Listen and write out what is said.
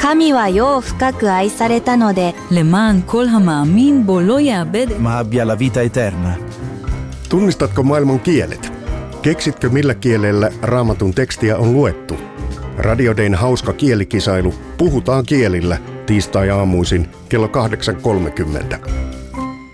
神は世を深く愛されたので למען כל המאמין bו לא יאבד. ma abbia la vita eterna. Tunnistatko maailman kielet? Keksitkö millä kielellä Raamatun tekstiä on luettu? Radio Dayn hauska kielikisailu Puhutaan kielillä tiistai-aamuisin kello 8.30.